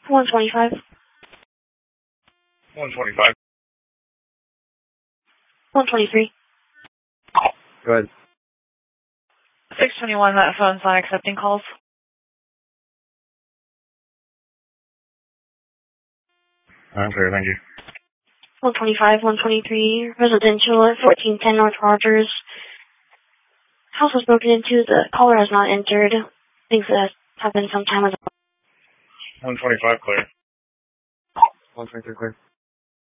125. 125. 123. Go ahead. 621, that phone's not accepting calls. I'm clear, thank you. 125, 123, residential at 1410 North Rogers. House was broken into. The caller has not entered. Things that happened some time ago. 125 clear. 123 clear.